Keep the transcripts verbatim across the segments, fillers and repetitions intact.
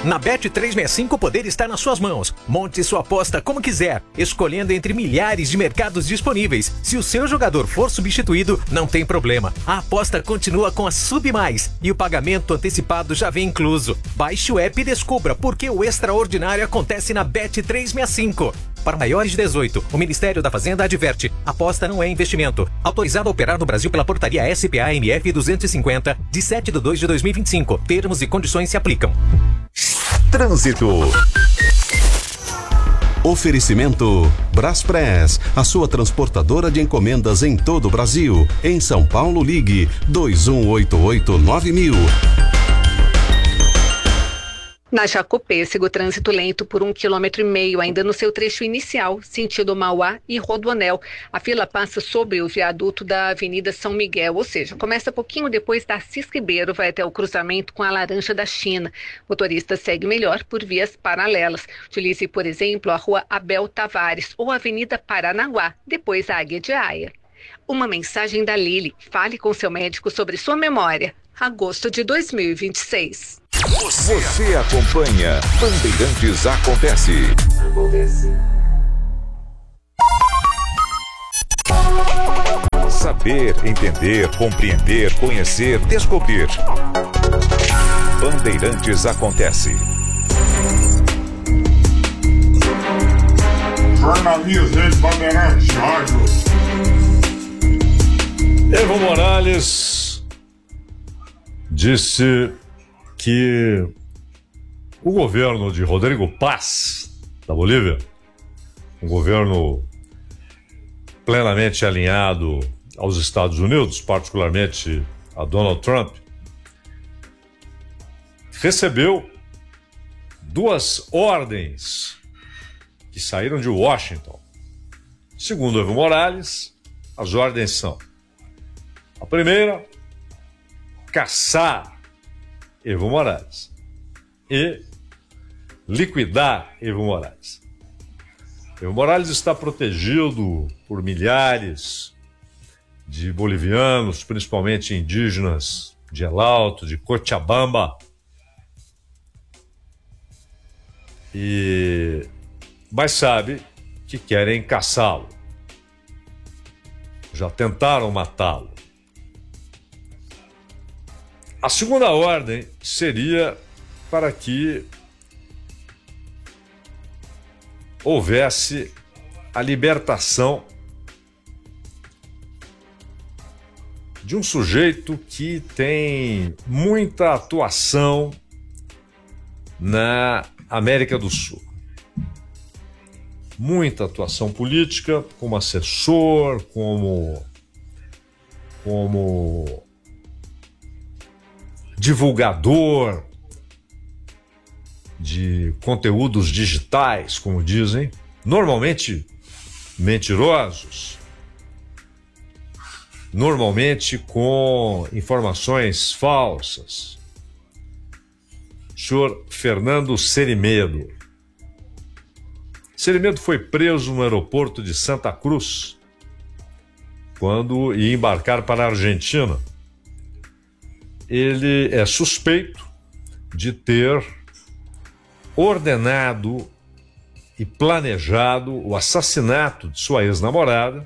Na Bet trezentos e sessenta e cinco o poder está nas suas mãos. Monte sua aposta como quiser, escolhendo entre milhares de mercados disponíveis. Se o seu jogador for substituído, não tem problema. A aposta continua com a Sub Mais e o pagamento antecipado já vem incluso. Baixe o app e descubra por que o extraordinário acontece na Bet trezentos e sessenta e cinco. Para maiores de dezoito, o Ministério da Fazenda adverte: aposta não é investimento. Autorizado a operar no Brasil pela portaria S P A M F duzentos e cinquenta, de sete de dois de dois mil e vinte e cinco. Termos e condições se aplicam. Trânsito. Oferecimento Braspress, a sua transportadora de encomendas em todo o Brasil. Em São Paulo, ligue dois um oito oito nove mil. Na Jacopêssego, trânsito lento por um quilômetro e meio, ainda no seu trecho inicial, sentido Mauá e Rodoanel. A fila passa sobre o viaduto da Avenida São Miguel, ou seja, começa pouquinho depois da Assis Ribeiro, vai até o cruzamento com a Laranja da China. O motorista segue melhor por vias paralelas. Utilize, por exemplo, a Rua Abel Tavares ou a Avenida Paranauá, depois a Águia de Aia. Uma mensagem da Lili: fale com seu médico sobre sua memória. Agosto de dois mil e vinte e seis. Você, Você acompanha Bandeirantes Acontece. Acontece. Saber, entender, compreender, conhecer, descobrir. Bandeirantes Acontece. Jornalismo de Bandeirantes Rádio. Evo Morales disse que o governo de Rodrigo Paz, da Bolívia, um governo plenamente alinhado aos Estados Unidos, particularmente a Donald Trump, recebeu duas ordens que saíram de Washington. Segundo Evo Morales, as ordens são: a primeira, caçar Evo Morales e liquidar Evo Morales. Evo Morales está protegido por milhares de bolivianos, principalmente indígenas de El Alto, de Cochabamba, e mas sabe que querem caçá-lo. Já tentaram matá-lo. A segunda ordem seria para que houvesse a libertação de um sujeito que tem muita atuação na América do Sul. Muita atuação política, como assessor, como, como divulgador de conteúdos digitais, como dizem, normalmente mentirosos, normalmente com informações falsas. O senhor Fernando Cerimedo. Cerimedo foi preso no aeroporto de Santa Cruz quando ia embarcar para a Argentina. Ele é suspeito de ter ordenado e planejado o assassinato de sua ex-namorada,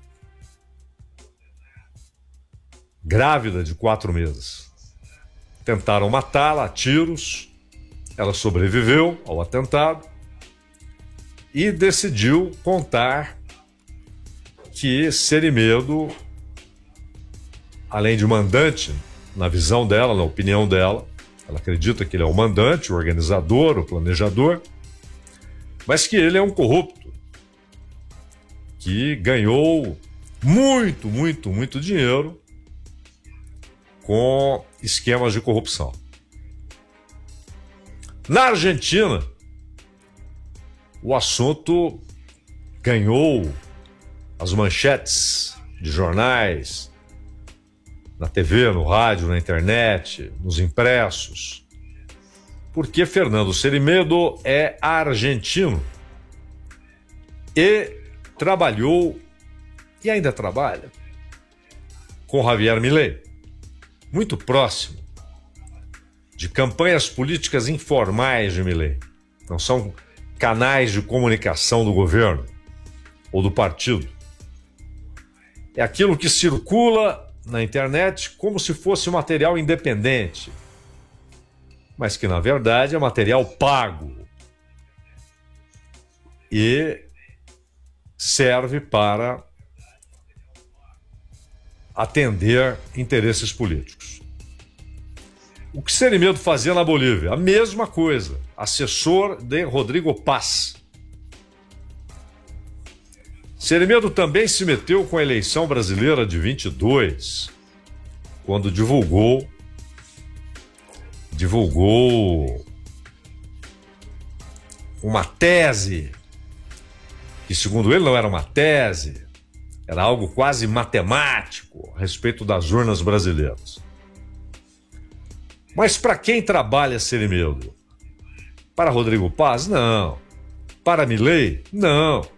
grávida de quatro meses. Tentaram matá-la a tiros, ela sobreviveu ao atentado e decidiu contar que Cerimedo, além de mandante, na visão dela, na opinião dela, ela acredita que ele é o mandante, o organizador, o planejador, mas que ele é um corrupto, que ganhou muito, muito, muito dinheiro com esquemas de corrupção. Na Argentina, o assunto ganhou as manchetes de jornais, na T V, no rádio, na internet, nos impressos, porque Fernando Cerimedo é argentino e trabalhou, e ainda trabalha, com Javier Milei, muito próximo. de campanhas políticas informais de Milei. Não são canais de comunicação do governo ou do partido. É aquilo que circula na internet como se fosse material independente, mas que, na verdade, é material pago e serve para atender interesses políticos. O que Cerimedo fazia na Bolívia? A mesma coisa. Assessor de Rodrigo Paz. Cerimedo também se meteu com a eleição brasileira de vinte e dois, quando divulgou divulgou uma tese que, segundo ele, não era uma tese, era algo quase matemático a respeito das urnas brasileiras. Mas para quem trabalha Cerimedo? Para Rodrigo Paz? Não. Para Milei? Não.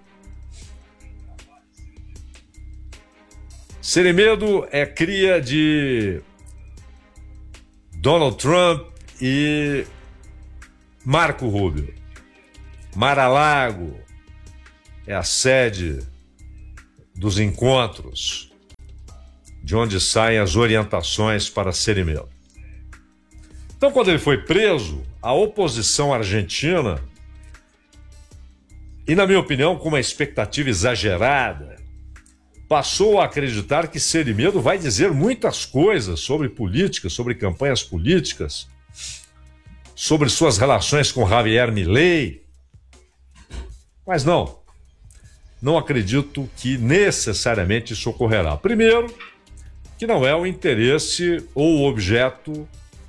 Cerimedo é cria de Donald Trump e Marco Rubio. Mar-a-Lago é a sede dos encontros, de onde saem as orientações para Cerimedo. Então, quando ele foi preso, a oposição argentina, e na minha opinião com uma expectativa exagerada, passou a acreditar que Cerimedo vai dizer muitas coisas sobre política, sobre campanhas políticas, sobre suas relações com Javier Milei. Mas não, não acredito que necessariamente isso ocorrerá. Primeiro, que não é o interesse ou o objeto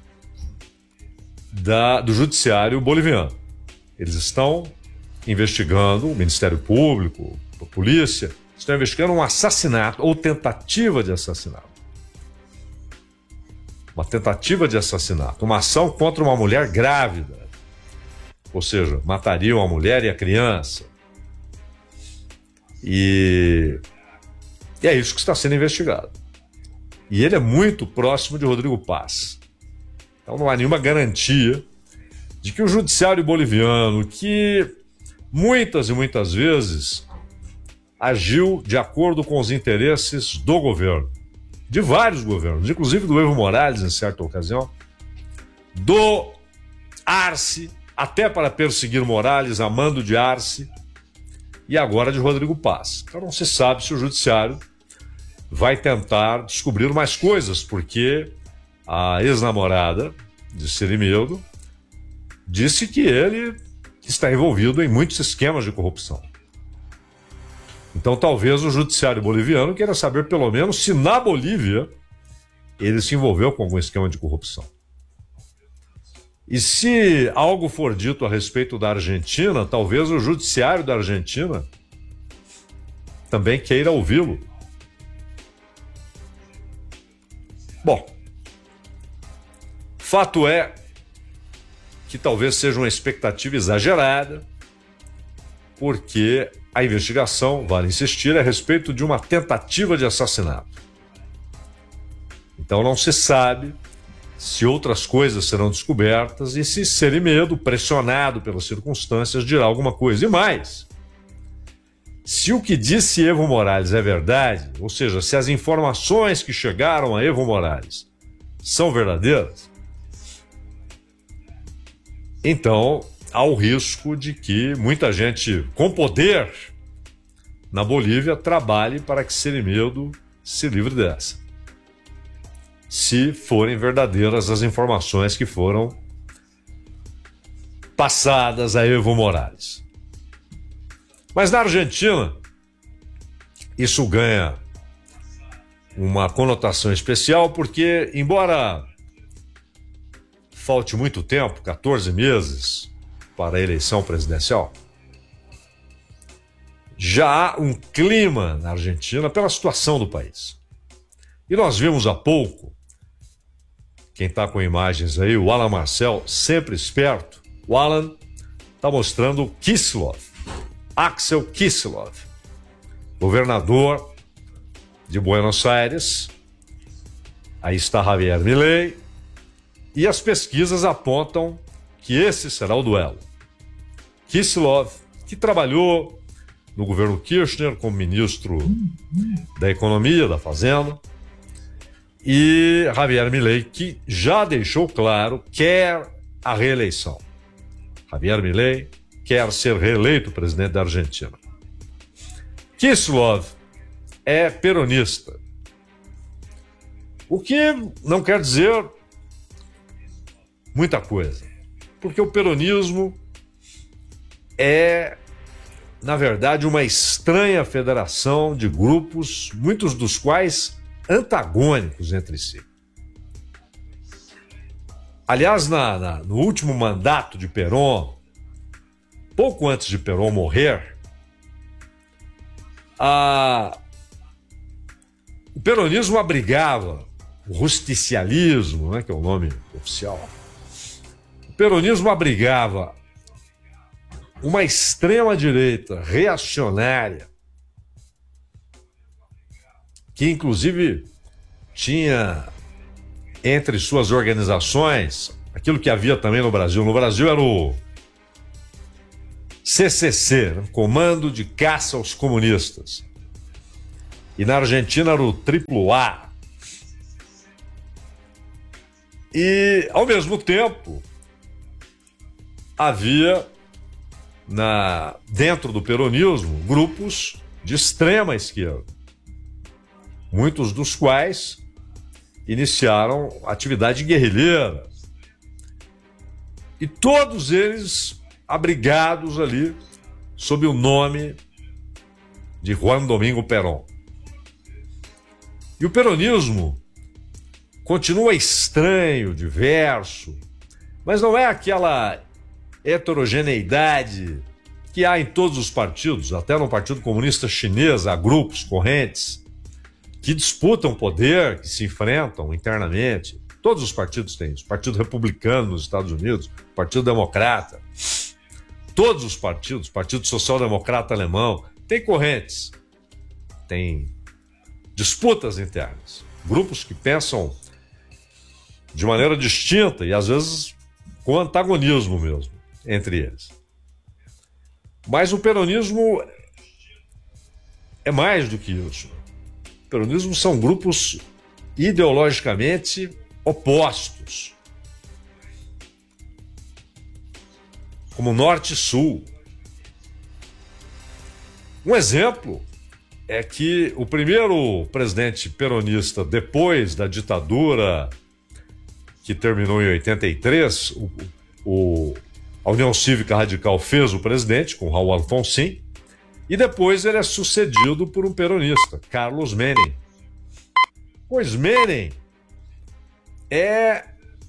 da, do judiciário boliviano. Eles estão investigando, o Ministério Público, a polícia, estão investigando um assassinato ou tentativa de assassinato. Uma tentativa de assassinato, uma ação contra uma mulher grávida. Ou seja, matariam a mulher e a criança. E, e é isso que está sendo investigado. E ele é muito próximo de Rodrigo Paz. Então não há nenhuma garantia de que o judiciário boliviano, que muitas e muitas vezes agiu de acordo com os interesses do governo, de vários governos, inclusive do Evo Morales em certa ocasião, do Arce, até para perseguir Morales, a mando de Arce, e agora de Rodrigo Paz. Então não se sabe se o judiciário vai tentar descobrir mais coisas, porque a ex-namorada de Cerimedo disse que ele está envolvido em muitos esquemas de corrupção. Então talvez o judiciário boliviano queira saber pelo menos se na Bolívia ele se envolveu com algum esquema de corrupção. E se algo for dito a respeito da Argentina, talvez o judiciário da Argentina também queira ouvi-lo. Bom, fato é que talvez seja uma expectativa exagerada, porque a investigação, vale insistir, é a respeito de uma tentativa de assassinato. Então não se sabe se outras coisas serão descobertas e se Cerimedo, pressionado pelas circunstâncias, dirá alguma coisa. E mais, se o que disse Evo Morales é verdade, ou seja, se as informações que chegaram a Evo Morales são verdadeiras, então há o risco de que muita gente com poder na Bolívia trabalhe para que Cerimedo se livre dessa, se forem verdadeiras as informações que foram passadas a Evo Morales. Mas na Argentina, isso ganha uma conotação especial porque, embora falte muito tempo, quatorze meses, para a eleição presidencial, já há um clima na Argentina pela situação do país. E nós vimos há pouco, quem está com imagens aí, o Alan Marcel, sempre esperto, o Alan está mostrando o Kicillof, Axel Kicillof, governador de Buenos Aires. Aí está Javier Milei, E as pesquisas apontam que esse será o duelo. Kicillof, que trabalhou no governo Kirchner como ministro da Economia, da Fazenda, e Javier Milei, que já deixou claro que quer a reeleição. Javier Milei quer ser reeleito presidente da Argentina. Kicillof é peronista, o que não quer dizer muita coisa, porque o peronismo é, na verdade, uma estranha federação de grupos, muitos dos quais antagônicos entre si. Aliás, na, na, no último mandato de Perón, pouco antes de Perón morrer, a... o peronismo abrigava o justicialismo, né, que é o nome oficial. O peronismo abrigava uma extrema-direita reacionária, que inclusive tinha entre suas organizações aquilo que havia também no Brasil. No Brasil era o C C C, né? Comando de Caça aos Comunistas. E na Argentina era o Triplo A. E, ao mesmo tempo, havia na, dentro do peronismo grupos de extrema esquerda, muitos dos quais iniciaram atividade guerrilheira, e todos eles abrigados ali sob o nome de Juan Domingo Perón. E o peronismo continua estranho, diverso, mas não é aquela heterogeneidade que há em todos os partidos. Até no Partido Comunista Chinês há grupos, correntes, que disputam poder, que se enfrentam internamente. Todos os partidos têm isso. Partido Republicano nos Estados Unidos, Partido Democrata. Todos os partidos, Partido Social Democrata Alemão, tem correntes, tem disputas internas. Grupos que pensam de maneira distinta e às vezes com antagonismo mesmo entre eles. Mas o peronismo é mais do que isso. O peronismo são grupos ideologicamente opostos, como Norte e Sul. Um exemplo é que o primeiro presidente peronista depois da ditadura, que terminou em oitenta e três, o, o, a União Cívica Radical fez o presidente, com Raul Alfonsín, e depois ele é sucedido por um peronista, Carlos Menem. Pois Menem é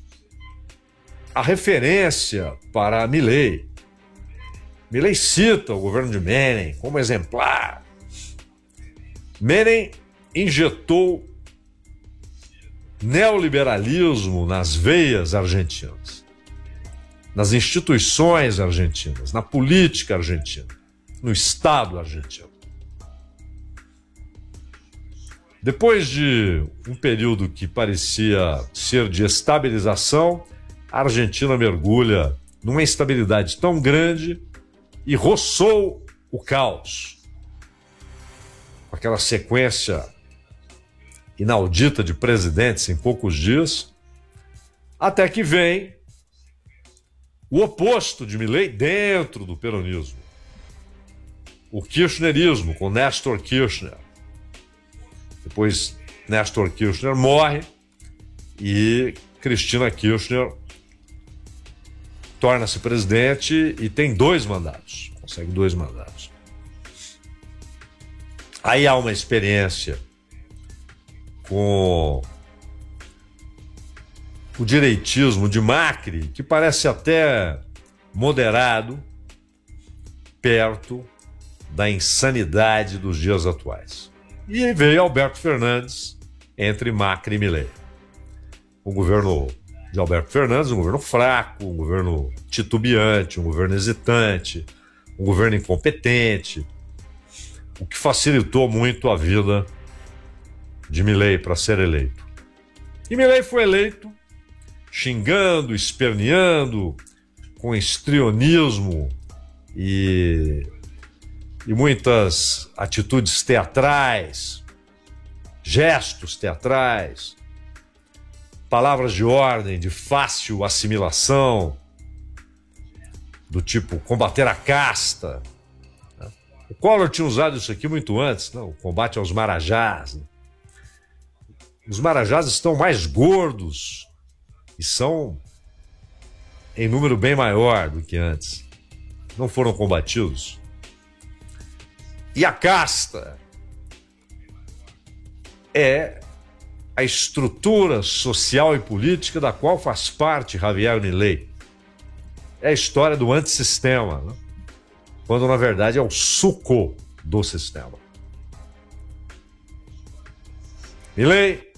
a referência para Milei. Milei cita o governo de Menem como exemplar. Menem injetou neoliberalismo nas veias argentinas, nas instituições argentinas, na política argentina, no Estado argentino. Depois de um período que parecia ser de estabilização, a Argentina mergulha numa instabilidade tão grande e roçou o caos. Aquela sequência inaudita de presidentes em poucos dias, até que vem o oposto de Milei dentro do peronismo. O kirchnerismo, com Néstor Kirchner. Depois Néstor Kirchner morre e Cristina Kirchner torna-se presidente e tem dois mandatos, consegue dois mandatos. Aí há uma experiência com o direitismo de Macri, que parece até moderado, perto da insanidade dos dias atuais. E aí veio Alberto Fernandes entre Macri e Milei. O governo de Alberto Fernandes, um governo fraco, um governo titubeante, um governo hesitante, um governo incompetente, o que facilitou muito a vida de Milei para ser eleito. E Milei foi eleito xingando, esperneando, com histrionismo e, e muitas atitudes teatrais, gestos teatrais, palavras de ordem, de fácil assimilação, do tipo combater a casta. O Collor tinha usado isso aqui muito antes, não? O combate aos marajás. Né? Os marajás estão mais gordos e são em número bem maior do que antes. Não foram combatidos. E a casta é a estrutura social e política da qual faz parte Javier Milei. É a história do antissistema, né? Quando na verdade é o suco do sistema. Milei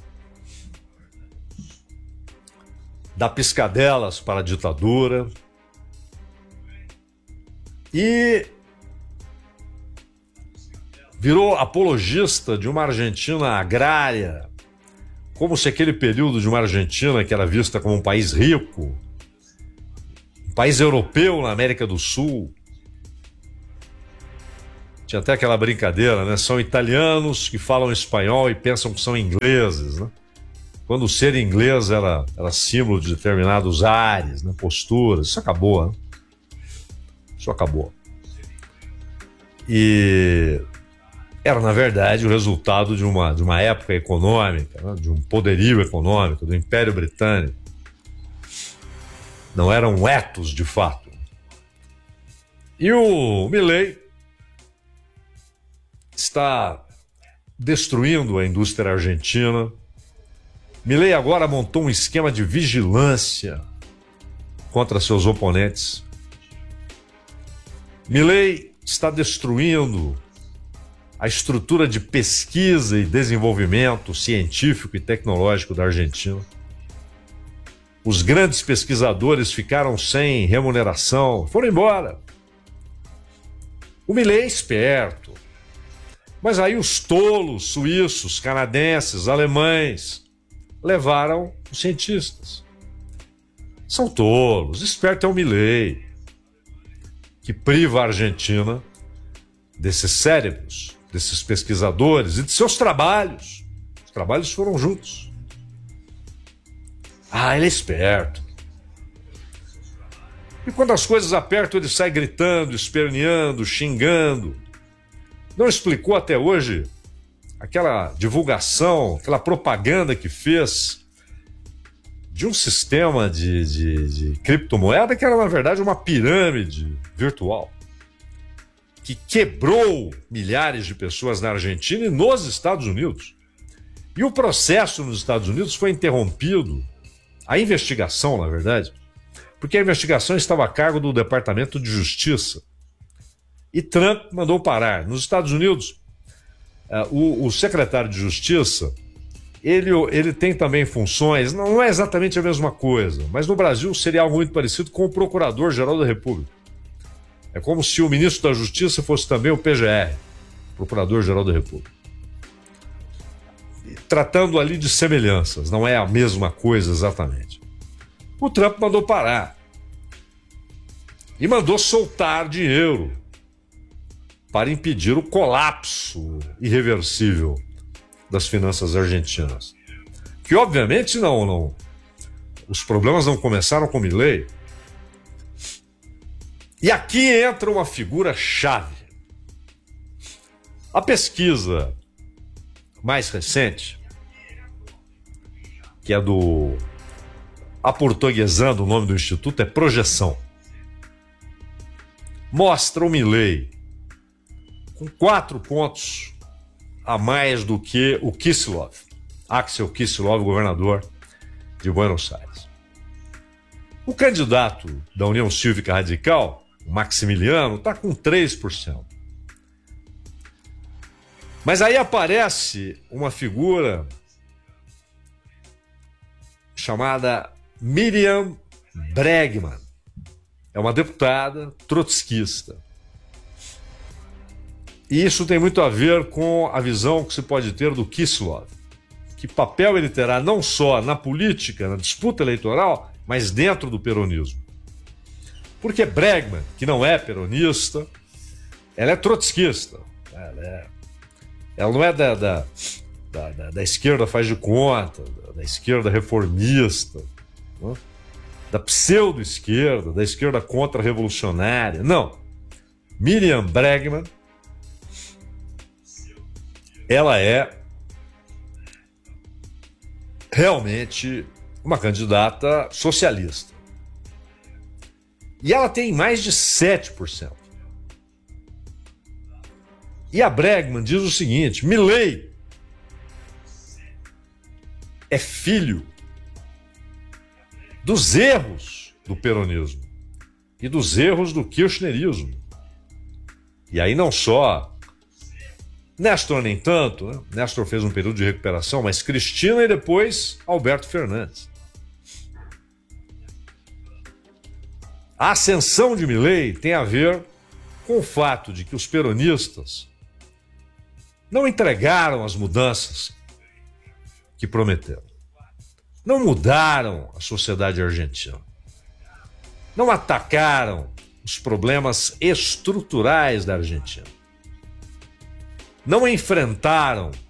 dá piscadelas para a ditadura e virou apologista de uma Argentina agrária, como se aquele período de uma Argentina que era vista como um país rico, um país europeu na América do Sul. Tinha até aquela brincadeira, né? São italianos que falam espanhol e pensam que são ingleses, né? Quando o ser inglês era, era símbolo de determinados ares, né? Posturas. Isso acabou, né? Isso acabou. E era, na verdade, o resultado de uma, de uma época econômica, né? De um poderio econômico, do Império Britânico. Não eram etos, de fato. E o Milei está destruindo a indústria argentina. Milei agora montou um esquema de vigilância contra seus oponentes. Milei está destruindo a estrutura de pesquisa e desenvolvimento científico e tecnológico da Argentina. Os grandes pesquisadores ficaram sem remuneração, foram embora. O Milei é esperto. Mas aí os tolos suíços, canadenses, alemães levaram os cientistas. São tolos. Esperto é o Milei, que priva a Argentina desses cérebros, desses pesquisadores e de seus trabalhos. Os trabalhos foram juntos. Ah, ele é esperto. E quando as coisas apertam, ele sai gritando, esperneando, xingando. Não explicou até hoje aquela divulgação, aquela propaganda que fez de um sistema de, de, de criptomoeda que era, na verdade, uma pirâmide virtual que quebrou milhares de pessoas na Argentina e nos Estados Unidos. E o processo nos Estados Unidos foi interrompido, a investigação, na verdade, porque a investigação estava a cargo do Departamento de Justiça. E Trump mandou parar. Nos Estados Unidos, uh, o, o secretário de Justiça, ele, ele tem também funções, não é exatamente a mesma coisa, mas no Brasil seria algo muito parecido com o Procurador-Geral da República. É como se o ministro da Justiça fosse também o P G R, Procurador-Geral da República. E tratando ali de semelhanças, não é a mesma coisa exatamente. O Trump mandou parar. E mandou soltar dinheiro para impedir o colapso irreversível das finanças argentinas. Que obviamente não, não. Os problemas não começaram com Milei. E aqui entra uma figura chave. A pesquisa mais recente, que é do aportuguesando, o nome do instituto é Projeção, mostra o Milei com quatro pontos a mais do que o Kicillof, Axel Kicillof, governador de Buenos Aires. O candidato da União Cívica Radical, o Maximiliano, está com três por cento. Mas aí aparece uma figura chamada Miriam Bregman. É uma deputada trotskista. E isso tem muito a ver com a visão que se pode ter do Kicillof, que papel ele terá não só na política, na disputa eleitoral, mas dentro do peronismo. Porque Bregman, que não é peronista, ela é trotskista. Ela, é, ela não é da, da, da, da, da esquerda faz de conta, da, da esquerda reformista, né? Da pseudo-esquerda, da esquerda contra-revolucionária. Não. Miriam Bregman, ela é realmente uma candidata socialista. E ela tem mais de sete por cento. E a Bregman diz o seguinte: Milei é filho dos erros do peronismo e dos erros do kirchnerismo. E aí não só Néstor nem tanto, né? Néstor fez um período de recuperação, mas Cristina e depois Alberto Fernandes. A ascensão de Milei tem a ver com o fato de que os peronistas não entregaram as mudanças que prometeram. Não mudaram a sociedade argentina. Não atacaram os problemas estruturais da Argentina. Não enfrentaram